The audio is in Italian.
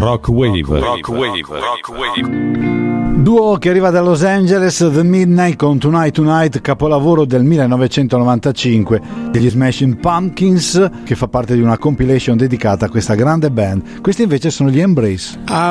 Rock Wave. Duo che arriva da Los Angeles, The Midnight con Tonight Tonight, capolavoro del 1995 degli Smashing Pumpkins, che fa parte di una compilation dedicata a questa grande band. Questi invece sono gli Embrace. I